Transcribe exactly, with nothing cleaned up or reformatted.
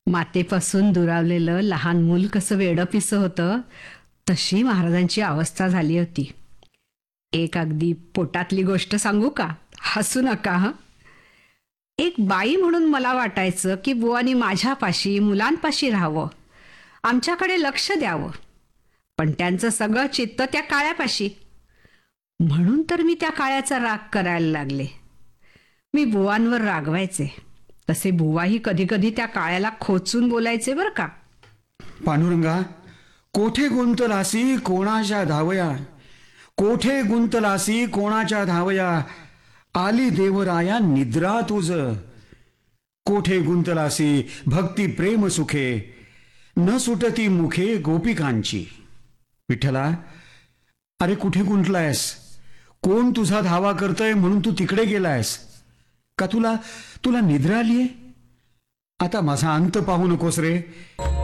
मातेपासून दुरावलेलं लहान मूल कसं वेडपिसं होतं, तशी महाराजांची अवस्था झाली होती. एक अगदी पोटातली गोष्ट सांगू का? हसू नका हं. एक बाई म्हणून मला वाटायचं की बुवानी माझ्यापाशी मुलांपाशी राहावं, आमच्याकडे लक्ष द्यावं. पण त्यांचं सगळं चित्त त्या काळ्यापाशी. म्हणून तर मी त्या काळ्याचा राग करायला लागले. मी बुवांवर रागवायचे, तसे बुवाही कधी कधी त्या काळ्याला खोचून बोलायचे बरं का. पांडुरंगा, कोठे गुंतलासी कोणाच्या धावया, कोठे गुंतलासी कोणाच्या धावया, आली देवराया निद्रा तुझ. कोठे गुंतलासी भक्ती प्रेम सुखे, न सुटती मुखे गोपिकांची. विठ्ठला, अरे कुठे गुंतलायस? कोण तुझा धावा करतय म्हणून तू तिकडे गेलायस का? तुला तुला निद्रा आलीये? आता माझा अंत पाहू नकोस रे.